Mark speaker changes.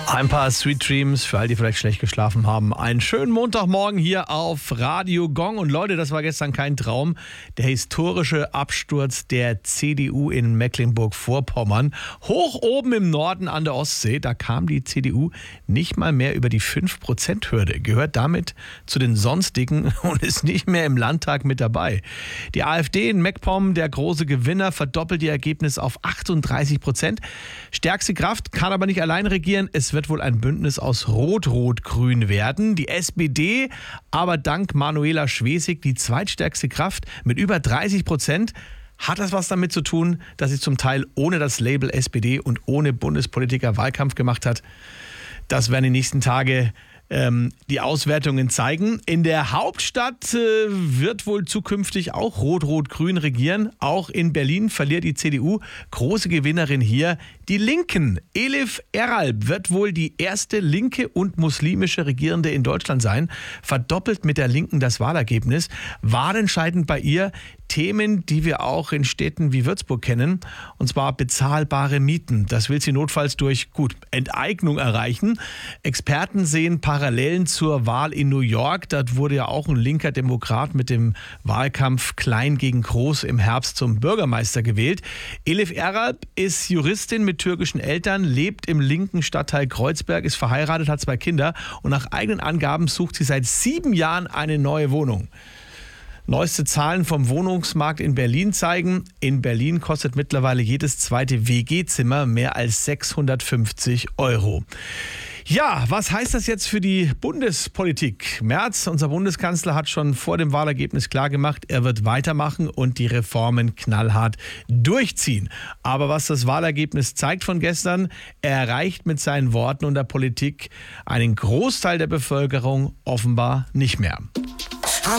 Speaker 1: Ein paar Sweet Dreams für all die vielleicht schlecht geschlafen haben. Einen schönen Montagmorgen hier auf Radio Gong. Und Leute, das war gestern kein Traum. Der historische Absturz der CDU in Mecklenburg-Vorpommern. Hoch oben im Norden an der Ostsee, da kam die CDU nicht mal mehr über die 5%-Hürde. Gehört damit zu den Sonstigen und ist nicht mehr im Landtag mit dabei. Die AfD in MacPom, der große Gewinner, verdoppelt ihr Ergebnis auf 38%. Stärkste Kraft kann aber nicht allein regieren. Es wird wohl ein Bündnis aus Rot-Rot-Grün werden. Die SPD, aber dank Manuela Schwesig die zweitstärkste Kraft mit über 30%. Hat das was damit zu tun, dass sie zum Teil ohne das Label SPD und ohne Bundespolitiker Wahlkampf gemacht hat? Das werden die nächsten Tage die Auswertungen zeigen. In der Hauptstadt wird wohl zukünftig auch Rot-Rot-Grün regieren. Auch in Berlin verliert die CDU. Große Gewinnerin hier, die Linken. Elif Eralp wird wohl die erste linke und muslimische Regierende in Deutschland sein. Verdoppelt mit der Linken das Wahlergebnis. Wahlentscheidend bei ihr Themen, die wir auch in Städten wie Würzburg kennen, und zwar bezahlbare Mieten. Das will sie notfalls durch Enteignung erreichen. Experten sehen Parallelen zur Wahl in New York. Dort wurde ja auch ein linker Demokrat mit dem Wahlkampf Klein gegen Groß im Herbst zum Bürgermeister gewählt. Elif Eralp ist Juristin mit türkischen Eltern, lebt im linken Stadtteil Kreuzberg, ist verheiratet, hat 2 Kinder und nach eigenen Angaben sucht sie seit 7 Jahren eine neue Wohnung. Neueste Zahlen vom Wohnungsmarkt in Berlin zeigen, in Berlin kostet mittlerweile jedes zweite WG-Zimmer mehr als 650 €. Ja, was heißt das jetzt für die Bundespolitik? Merz, unser Bundeskanzler, hat schon vor dem Wahlergebnis klargemacht, er wird weitermachen und die Reformen knallhart durchziehen. Aber was das Wahlergebnis zeigt von gestern, er erreicht mit seinen Worten und der Politik einen Großteil der Bevölkerung offenbar nicht mehr.